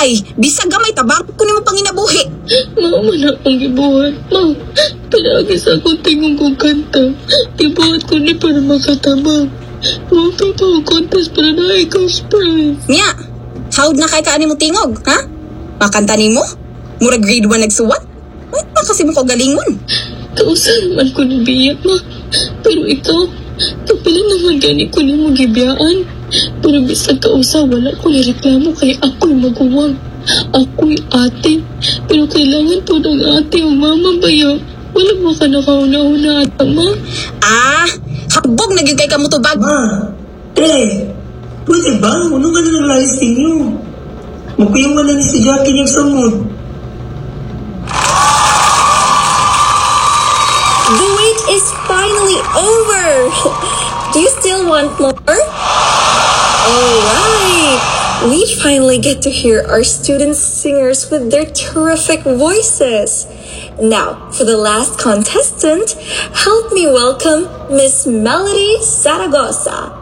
Ay, bisag gamay tabang ko nimo panginabuhi. Mao man akong gibuhat, ma. Palagi sa akong tingong kong kanta. Gibuhat ko ni para makatabang. Huwag ito contest para na cash prize. Nya, hawd na kay kaani mo tingog, ha? Makanta nimo? Mura grade 1 nagsuwat? Wait pa kasi mo kagalingon. Kausan man ko ni biyak, ma. Pero ikaw, kapilan naman gani ko ni mo gibiyaan. Pero bisag kausa, wala ko nireklamo kay ako'y maguwang. Ako'y ate. Pero kailangan po ng ate o mama bayo. Wala mo ka nakauna-una at ma. Ah, habog na gyud kay kamo tubag. Ma, pwede ba? Ano ka na nag-live ninyo? Magkuyawan na ni si Jackie niyang samod. The wait is finally over! Do you still want more? Alright! We finally get to hear our student singers with their terrific voices. Now, for the last contestant, help me welcome Miss Melody Zaragoza.